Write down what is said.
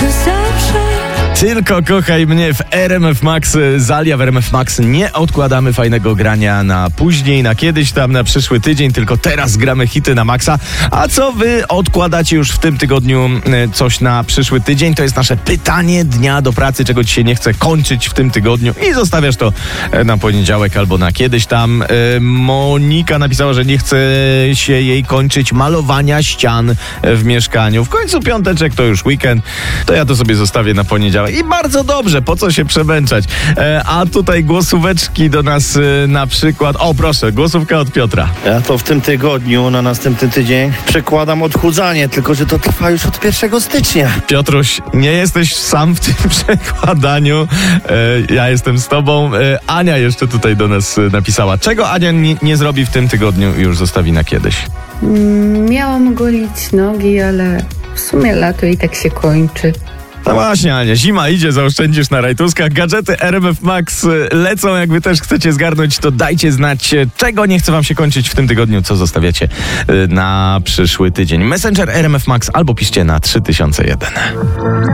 Tylko kochaj mnie w RMF Max. Zalia w RMF Max. Nie odkładamy fajnego grania na później, na kiedyś tam, na przyszły tydzień, tylko teraz gramy hity na maksa. A co wy odkładacie już w tym tygodniu coś na przyszły tydzień? To jest nasze pytanie dnia do pracy, czego ci się nie chce kończyć w tym tygodniu i zostawiasz to na poniedziałek albo na kiedyś tam. Monika napisała, że nie chce się jej kończyć malowania ścian w mieszkaniu. W końcu piąteczek to już weekend, to ja to sobie zostawię na poniedziałek. I bardzo dobrze, po co się przemęczać? A tutaj głosóweczki do nas na przykład. O proszę, głosówka od Piotra. Ja to w tym tygodniu, na następny tydzień przekładam odchudzanie, tylko że to trwa już od 1 stycznia. Piotruś, nie jesteś sam w tym przekładaniu. Ja jestem z tobą. Ania jeszcze tutaj do nas napisała. Czego Ania nie zrobi w tym tygodniu i już zostawi na kiedyś? Miałam golić nogi, ale w sumie lato i tak się kończy. No właśnie, Ania, zima idzie, zaoszczędzisz na rajtuskach. Gadżety RMF Max lecą. Jak wy też chcecie zgarnąć, to dajcie znać, czego nie chce wam się kończyć w tym tygodniu, co zostawiacie na przyszły tydzień. Messenger RMF Max albo piszcie na 3001.